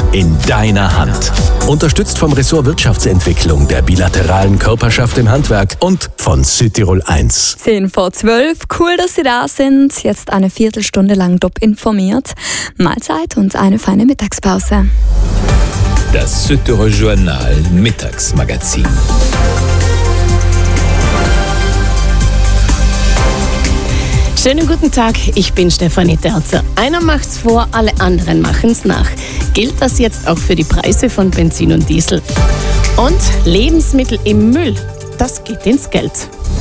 in deiner Hand. Unterstützt vom Ressort Wirtschaftsentwicklung der bilateralen Körperschaft im Handwerk und von Südtirol 1. 10:10. Cool, dass Sie da sind. Jetzt eine Viertelstunde lang top informiert. Mahlzeit und eine feine Mittagspause. Das Südtirol Journal Mittagsmagazin. Schönen guten Tag, ich bin Stefanie Terzer. Einer macht's vor, alle anderen machen's nach. Gilt das jetzt auch für die Preise von Benzin und Diesel? Und Lebensmittel im Müll, das geht ins Geld.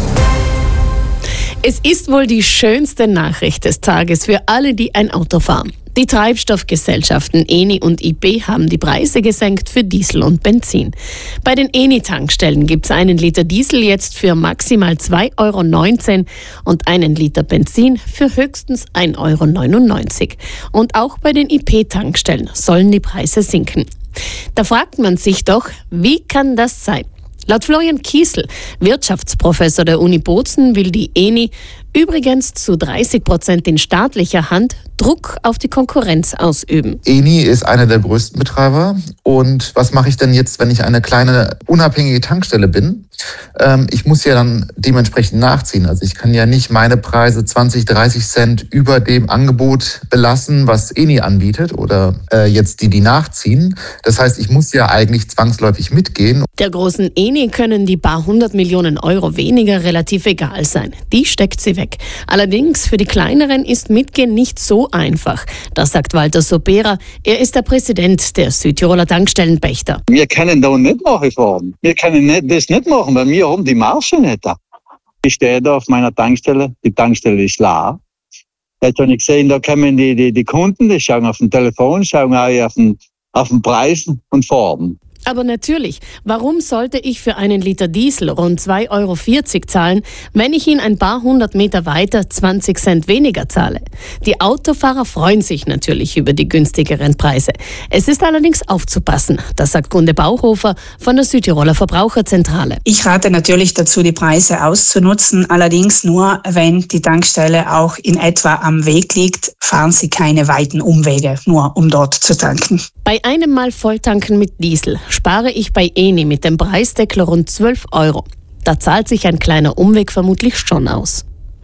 Es ist wohl die schönste Nachricht des Tages für alle, die ein Auto fahren. Die Treibstoffgesellschaften Eni und IB haben die Preise gesenkt für Diesel und Benzin. Bei den Eni-Tankstellen gibt es einen Liter Diesel jetzt für maximal 2,19 € und einen Liter Benzin für höchstens 1,99 €. Und auch bei den IP-Tankstellen sollen die Preise sinken. Da fragt man sich doch, wie kann das sein? Laut Florian Kiesel, Wirtschaftsprofessor der Uni Bozen, will die Eni übrigens zu 30% in staatlicher Hand Druck auf die Konkurrenz ausüben. Eni ist einer der größten Betreiber. Und was mache ich denn jetzt, wenn ich eine kleine unabhängige Tankstelle bin? Ich muss ja dann dementsprechend nachziehen. Also ich kann ja nicht meine Preise 20, 30 Cent über dem Angebot belassen, was Eni anbietet oder jetzt die nachziehen. Das heißt, ich muss ja eigentlich zwangsläufig mitgehen. Der großen Eni können die paar 100 Millionen Euro weniger relativ egal sein. Die steckt sie weg. Allerdings für die kleineren ist Mitgehen nicht so einfach. Das sagt Walter Sobera. Er ist der Präsident der Südtiroler Tankstellenpächter. Wir können da nicht nachfahren. Wir können das nicht machen, weil wir haben die Marge nicht. Ich stehe da auf meiner Tankstelle. Die Tankstelle ist leer. Jetzt habe ich gesehen, da kommen die Kunden, die schauen auf dem Telefon, schauen auch auf den Preis und fahren. Aber natürlich, warum sollte ich für einen Liter Diesel rund 2,40 € zahlen, wenn ich ihn ein paar hundert Meter weiter 20 Cent weniger zahle? Die Autofahrer freuen sich natürlich über die günstigeren Preise. Es ist allerdings aufzupassen, das sagt Gunde Bauhofer von der Südtiroler Verbraucherzentrale. Ich rate natürlich dazu, die Preise auszunutzen, allerdings nur, wenn die Tankstelle auch in etwa am Weg liegt, fahren Sie keine weiten Umwege, nur um dort zu tanken. Bei einem Mal Volltanken mit Diesel spare ich bei Eni mit dem Preisdeckel rund 12 €. Da zahlt sich ein kleiner Umweg vermutlich schon aus.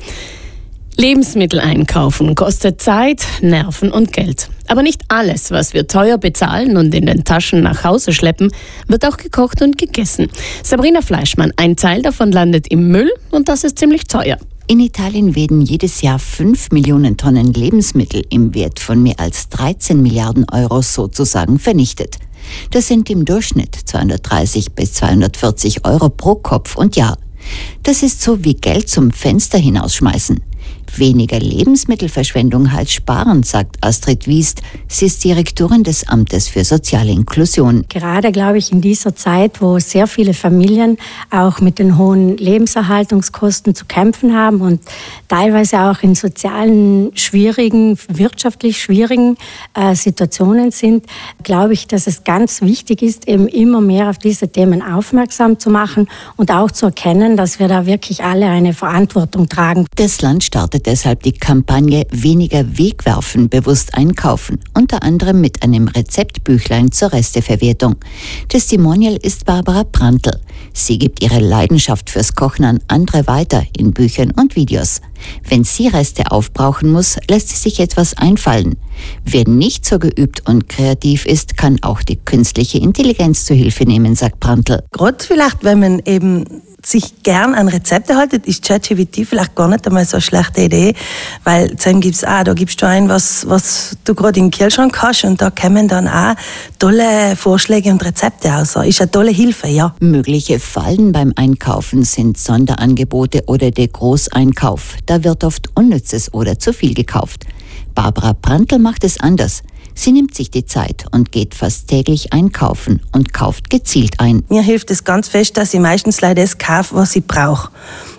Lebensmittel einkaufen kostet Zeit, Nerven und Geld. Aber nicht alles, was wir teuer bezahlen und in den Taschen nach Hause schleppen, wird auch gekocht und gegessen. Sabrina Fleischmann, ein Teil davon landet im Müll und das ist ziemlich teuer. In Italien werden jedes Jahr 5 Millionen Tonnen Lebensmittel im Wert von mehr als 13 Milliarden € sozusagen vernichtet. Das sind im Durchschnitt 230 bis 240 € pro Kopf und Jahr. Das ist so wie Geld zum Fenster hinausschmeißen. Weniger Lebensmittelverschwendung heißt sparen, sagt Astrid Wiest. Sie ist Direktorin des Amtes für soziale Inklusion. Gerade, glaube ich, in dieser Zeit, wo sehr viele Familien auch mit den hohen Lebenserhaltungskosten zu kämpfen haben und teilweise auch in sozialen schwierigen, wirtschaftlich schwierigen Situationen sind, glaube ich, dass es ganz wichtig ist, eben immer mehr auf diese Themen aufmerksam zu machen und auch zu erkennen, dass wir da wirklich alle eine Verantwortung tragen. Das Land startet deshalb die Kampagne Weniger wegwerfen, bewusst einkaufen, unter anderem mit einem Rezeptbüchlein zur Resteverwertung. Testimonial ist Barbara Prantl. Sie gibt ihre Leidenschaft fürs Kochen an andere weiter in Büchern und Videos. Wenn sie Reste aufbrauchen muss, lässt sie sich etwas einfallen. Wer nicht so geübt und kreativ ist, kann auch die künstliche Intelligenz zu Hilfe nehmen, sagt Prantl. Gerade vielleicht, wenn man eben sich gern an Rezepte haltet, ist ChatGPT vielleicht gar nicht einmal so eine schlechte Idee, weil zu ihm gibt's auch, da gibst du ein, was du gerade im Kühlschrank hast und da kommen dann auch tolle Vorschläge und Rezepte raus. Ist eine tolle Hilfe, ja. Mögliche Fallen beim Einkaufen sind Sonderangebote oder der Großeinkauf. Da wird oft Unnützes oder zu viel gekauft. Barbara Prantl macht es anders. Sie nimmt sich die Zeit und geht fast täglich einkaufen und kauft gezielt ein. Mir hilft es ganz fest, dass ich meistens leider das kaufe, was ich brauche.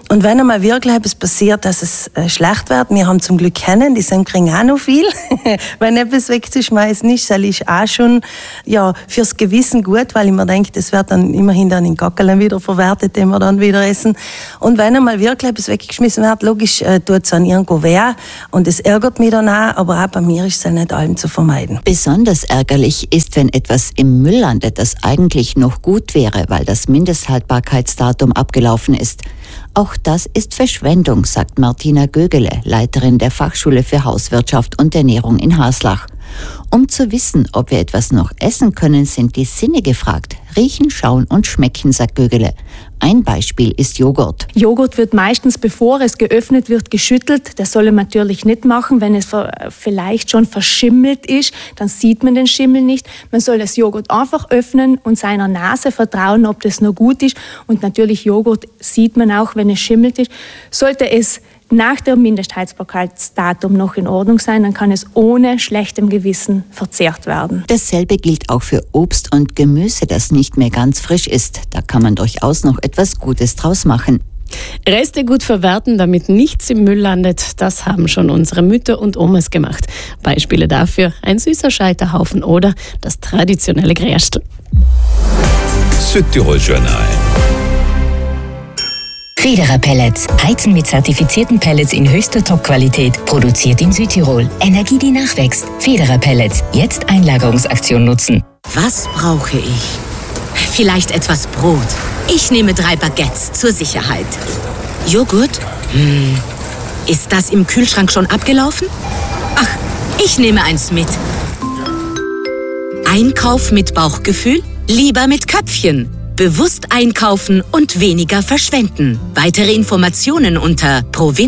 Und wenn einmal wirklich etwas passiert, dass es schlecht wird, wir haben zum Glück kennen, die kriegen auch noch viel. Wenn etwas wegzuschmeißen ist, das ist auch schon fürs Gewissen gut, weil ich mir denke, das wird dann immerhin dann in Gackeln wieder verwertet, den wir dann wieder essen. Und wenn einmal wirklich etwas weggeschmissen wird, logisch tut es an irgendwo weh und es ärgert mich dann auch, aber auch bei mir ist es nicht allem zu vermeiden. Besonders ärgerlich ist, wenn etwas im Müll landet, das eigentlich noch gut wäre, weil das Mindesthaltbarkeitsdatum abgelaufen ist. Auch das ist Verschwendung, sagt Martina Gögele, Leiterin der Fachschule für Hauswirtschaft und Ernährung in Haslach. Um zu wissen, ob wir etwas noch essen können, sind die Sinne gefragt. Riechen, schauen und schmecken, sagt Gögele. Ein Beispiel ist Joghurt. Joghurt wird meistens, bevor es geöffnet wird, geschüttelt. Das soll man natürlich nicht machen. Wenn es vielleicht schon verschimmelt ist, dann sieht man den Schimmel nicht. Man soll das Joghurt einfach öffnen und seiner Nase vertrauen, ob das noch gut ist. Und natürlich Joghurt sieht man auch, wenn es schimmelt ist. Sollte es nach dem Mindesthaltbarkeitsdatum noch in Ordnung sein, dann kann es ohne schlechtem Gewissen verzehrt werden. Dasselbe gilt auch für Obst und Gemüse, das nicht mehr ganz frisch ist. Da kann man durchaus noch etwas Gutes draus machen. Reste gut verwerten, damit nichts im Müll landet, das haben schon unsere Mütter und Omas gemacht. Beispiele dafür: ein süßer Scheiterhaufen oder das traditionelle Gräschtl. Südtirol Journal. Federer Pellets. Heizen mit zertifizierten Pellets in höchster Top-Qualität. Produziert in Südtirol. Energie, die nachwächst. Federer Pellets. Jetzt Einlagerungsaktion nutzen. Was brauche ich? Vielleicht etwas Brot. Ich nehme 3 Baguettes zur Sicherheit. Joghurt? Ist das im Kühlschrank schon abgelaufen? Ach, ich nehme eins mit. Einkauf mit Bauchgefühl? Lieber mit Köpfchen. Bewusst einkaufen und weniger verschwenden. Weitere Informationen unter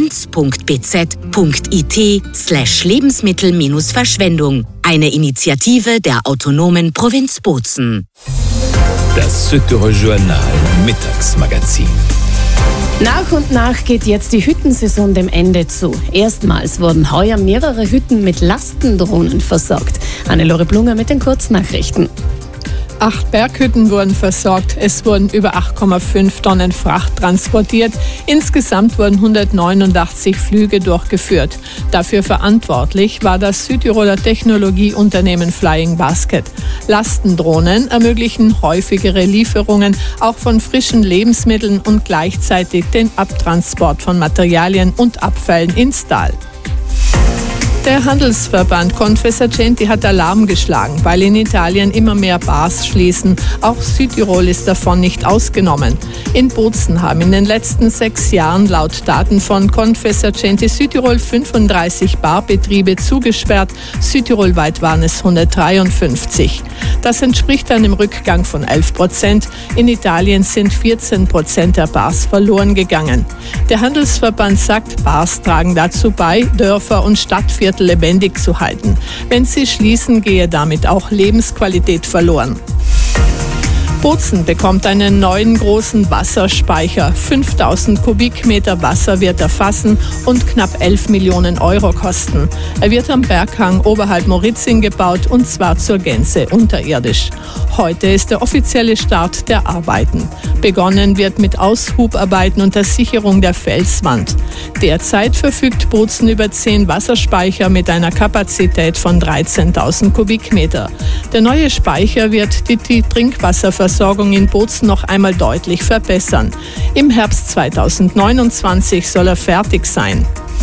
provinz.bz.it/Lebensmittel-Verschwendung. Eine Initiative der autonomen Provinz Bozen. Das Südtirol Journal Mittagsmagazin. Nach und nach geht jetzt die Hüttensaison dem Ende zu. Erstmals wurden heuer mehrere Hütten mit Lastendrohnen versorgt. Hannelore Blunger mit den Kurznachrichten. 8 Berghütten wurden versorgt. Es wurden über 8,5 Tonnen Fracht transportiert. Insgesamt wurden 189 Flüge durchgeführt. Dafür verantwortlich war das Südtiroler Technologieunternehmen Flying Basket. Lastendrohnen ermöglichen häufigere Lieferungen, auch von frischen Lebensmitteln und gleichzeitig den Abtransport von Materialien und Abfällen ins Tal. Der Handelsverband Confesercenti hat Alarm geschlagen, weil in Italien immer mehr Bars schließen. Auch Südtirol ist davon nicht ausgenommen. In Bozen haben in den letzten 6 Jahren laut Daten von Confesercenti Südtirol 35 Barbetriebe zugesperrt. Südtirolweit waren es 153. Das entspricht einem Rückgang von 11%. In Italien sind 14% der Bars verloren gegangen. Der Handelsverband sagt, Bars tragen dazu bei, Dörfer und Stadtviertel lebendig zu halten. Wenn sie schließen, gehe damit auch Lebensqualität verloren. Bozen bekommt einen neuen großen Wasserspeicher. 5000 Kubikmeter Wasser wird er fassen und knapp 11 Millionen Euro kosten. Er wird am Berghang oberhalb Moritzing gebaut und zwar zur Gänze unterirdisch. Heute ist der offizielle Start der Arbeiten. Begonnen wird mit Aushubarbeiten und der Sicherung der Felswand. Derzeit verfügt Bozen über 10 Wasserspeicher mit einer Kapazität von 13.000 Kubikmeter. Der neue Speicher wird die Trinkwasserversorgung in Bozen noch einmal deutlich verbessern. Im Herbst 2029 soll er fertig sein.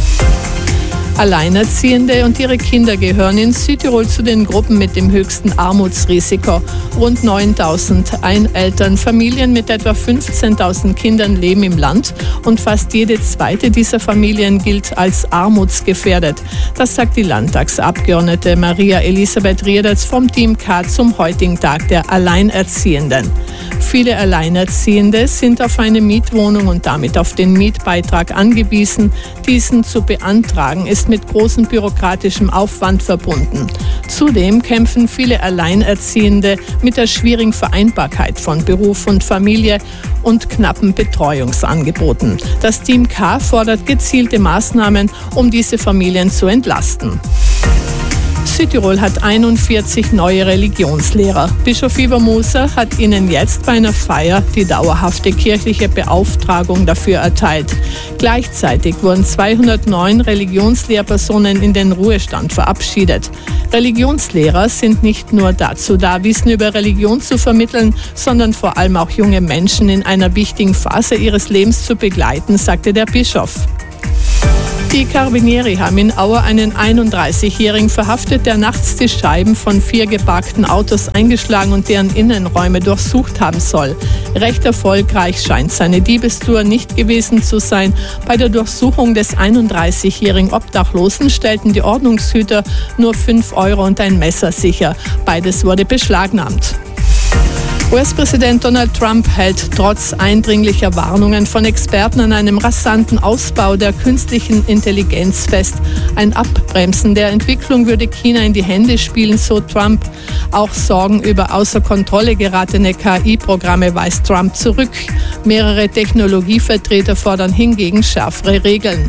Alleinerziehende und ihre Kinder gehören in Südtirol zu den Gruppen mit dem höchsten Armutsrisiko. Rund 9.000 Einelternfamilien mit etwa 15.000 Kindern leben im Land und fast jede zweite dieser Familien gilt als armutsgefährdet. Das sagt die Landtagsabgeordnete Maria Elisabeth Riedatz vom Team K zum heutigen Tag der Alleinerziehenden. Viele Alleinerziehende sind auf eine Mietwohnung und damit auf den Mietbeitrag angewiesen. Diesen zu beantragen ist mit großem bürokratischem Aufwand verbunden. Zudem kämpfen viele Alleinerziehende mit der schwierigen Vereinbarkeit von Beruf und Familie und knappen Betreuungsangeboten. Das Team K fordert gezielte Maßnahmen, um diese Familien zu entlasten. Südtirol hat 41 neue Religionslehrer. Bischof Ivo Moser hat ihnen jetzt bei einer Feier die dauerhafte kirchliche Beauftragung dafür erteilt. Gleichzeitig wurden 209 Religionslehrpersonen in den Ruhestand verabschiedet. Religionslehrer sind nicht nur dazu da, Wissen über Religion zu vermitteln, sondern vor allem auch junge Menschen in einer wichtigen Phase ihres Lebens zu begleiten, sagte der Bischof. Die Carabinieri haben in Auer einen 31-Jährigen verhaftet, der nachts die Scheiben von 4 geparkten Autos eingeschlagen und deren Innenräume durchsucht haben soll. Recht erfolgreich scheint seine Diebestour nicht gewesen zu sein. Bei der Durchsuchung des 31-jährigen Obdachlosen stellten die Ordnungshüter nur 5 Euro und ein Messer sicher. Beides wurde beschlagnahmt. US-Präsident Donald Trump hält trotz eindringlicher Warnungen von Experten an einem rasanten Ausbau der künstlichen Intelligenz fest. Ein Abbremsen der Entwicklung würde China in die Hände spielen, so Trump. Auch Sorgen über außer Kontrolle geratene KI-Programme weist Trump zurück. Mehrere Technologievertreter fordern hingegen schärfere Regeln.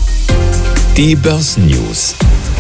Die Börsennews.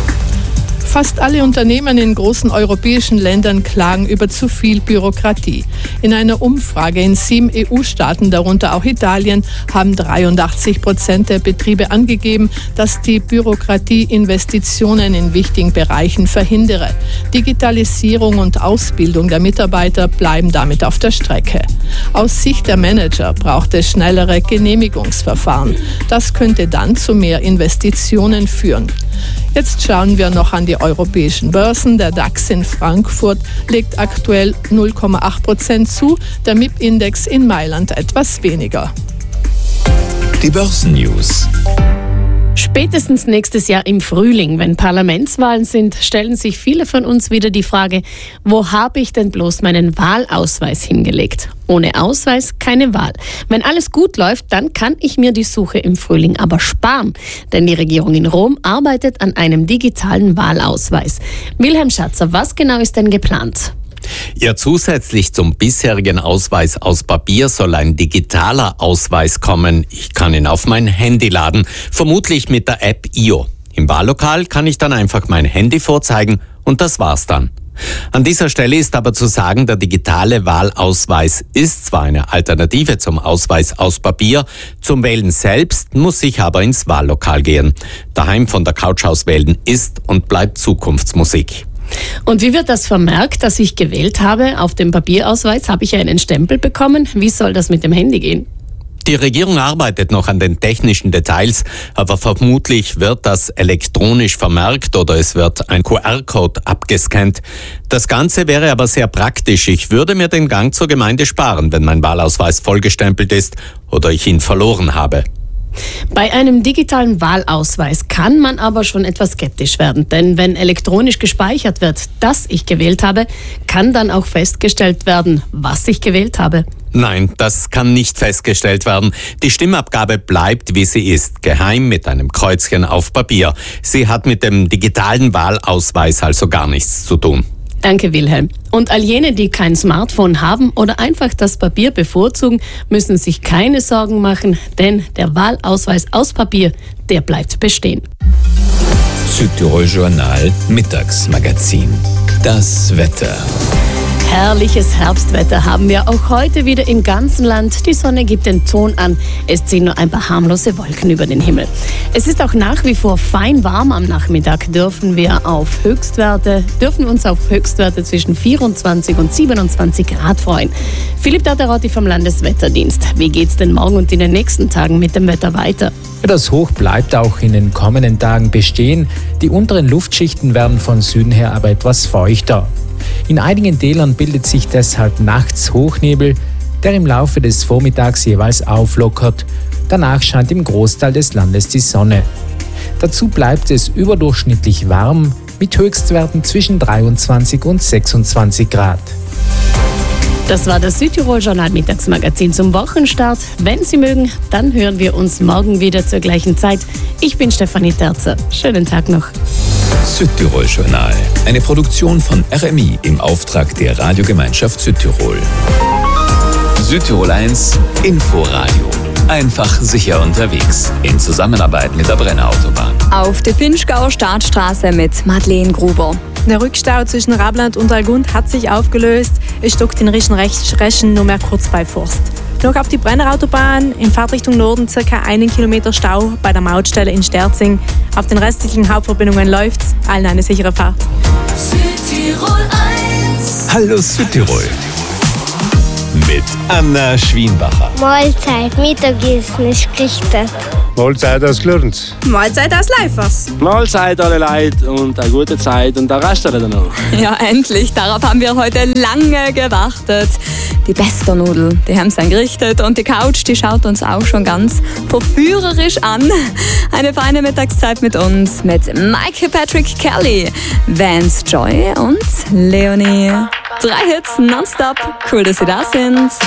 Fast alle Unternehmen in großen europäischen Ländern klagen über zu viel Bürokratie. In einer Umfrage in 7 EU-Staaten, darunter auch Italien, haben 83% der Betriebe angegeben, dass die Bürokratie Investitionen in wichtigen Bereichen verhindere. Digitalisierung und Ausbildung der Mitarbeiter bleiben damit auf der Strecke. Aus Sicht der Manager braucht es schnellere Genehmigungsverfahren. Das könnte dann zu mehr Investitionen führen. Jetzt schauen wir noch an die europäischen Börsen. Der DAX in Frankfurt legt aktuell 0,8% zu, der MIP-Index in Mailand etwas weniger. Die Börsennews. Spätestens nächstes Jahr im Frühling, wenn Parlamentswahlen sind, stellen sich viele von uns wieder die Frage, wo habe ich denn bloß meinen Wahlausweis hingelegt? Ohne Ausweis keine Wahl. Wenn alles gut läuft, dann kann ich mir die Suche im Frühling aber sparen. Denn die Regierung in Rom arbeitet an einem digitalen Wahlausweis. Wilhelm Schatzer, was genau ist denn geplant? Ja, zusätzlich zum bisherigen Ausweis aus Papier soll ein digitaler Ausweis kommen. Ich kann ihn auf mein Handy laden, vermutlich mit der App IO. Im Wahllokal kann ich dann einfach mein Handy vorzeigen und das war's dann. An dieser Stelle ist aber zu sagen, der digitale Wahlausweis ist zwar eine Alternative zum Ausweis aus Papier, zum Wählen selbst muss ich aber ins Wahllokal gehen. Daheim von der Couch aus wählen ist und bleibt Zukunftsmusik. Und wie wird das vermerkt, dass ich gewählt habe? Auf dem Papierausweis habe ich ja einen Stempel bekommen. Wie soll das mit dem Handy gehen? Die Regierung arbeitet noch an den technischen Details, aber vermutlich wird das elektronisch vermerkt oder es wird ein QR-Code abgescannt. Das Ganze wäre aber sehr praktisch. Ich würde mir den Gang zur Gemeinde sparen, wenn mein Wahlausweis vollgestempelt ist oder ich ihn verloren habe. Bei einem digitalen Wahlausweis kann man aber schon etwas skeptisch werden, denn wenn elektronisch gespeichert wird, dass ich gewählt habe, kann dann auch festgestellt werden, was ich gewählt habe. Nein, das kann nicht festgestellt werden. Die Stimmabgabe bleibt, wie sie ist, geheim mit einem Kreuzchen auf Papier. Sie hat mit dem digitalen Wahlausweis also gar nichts zu tun. Danke, Wilhelm. Und all jene, die kein Smartphone haben oder einfach das Papier bevorzugen, müssen sich keine Sorgen machen, denn der Wahlausweis aus Papier, der bleibt bestehen. Südtirol Journal Mittagsmagazin. Das Wetter. Herrliches Herbstwetter haben wir auch heute wieder im ganzen Land. Die Sonne gibt den Ton an. Es ziehen nur ein paar harmlose Wolken über den Himmel. Es ist auch nach wie vor fein warm am Nachmittag. Dürfen uns auf Höchstwerte zwischen 24 und 27 Grad freuen. Philipp Daterotti vom Landeswetterdienst. Wie geht's denn morgen und in den nächsten Tagen mit dem Wetter weiter? Das Hoch bleibt auch in den kommenden Tagen bestehen. Die unteren Luftschichten werden von Süden her aber etwas feuchter. In einigen Tälern bildet sich deshalb nachts Hochnebel, der im Laufe des Vormittags jeweils auflockert. Danach scheint im Großteil des Landes die Sonne. Dazu bleibt es überdurchschnittlich warm mit Höchstwerten zwischen 23 und 26 Grad. Das war das Südtirol Journal Mittagsmagazin zum Wochenstart. Wenn Sie mögen, dann hören wir uns morgen wieder zur gleichen Zeit. Ich bin Stefanie Terzer. Schönen Tag noch. Südtirol Journal, eine Produktion von RMI im Auftrag der Radiogemeinschaft Südtirol. Südtirol 1 Inforadio einfach sicher unterwegs. In Zusammenarbeit mit der Brenner Autobahn. Auf der Finchgauer Staatsstraße mit Madeleine Gruber. Der Rückstau zwischen Rabland und Algund hat sich aufgelöst. Es stockt in Richtung Rechen nur mehr kurz bei Forst. Noch auf die Brenner Autobahn in Fahrtrichtung Norden ca. 1 Kilometer Stau bei der Mautstelle in Sterzing. Auf den restlichen Hauptverbindungen läuft's. Allen eine sichere Fahrt. Südtirol 1. Hallo Südtirol. Mit Anna Schwienbacher. Mahlzeit, Mittagessen ist gerichtet. Mahlzeit aus Glürns. Mahlzeit aus Leifers. Mahlzeit alle Leute und eine gute Zeit und der Rest dann noch. Ja, endlich. Darauf haben wir heute lange gewartet. Die Bester-Nudeln, die haben es dann gerichtet und die Couch, die schaut uns auch schon ganz verführerisch an. Eine feine Mittagszeit mit uns, mit Michael Patrick Kelly, Vance Joy und Leonie. 3 Hits nonstop. Cool, dass Sie da sind.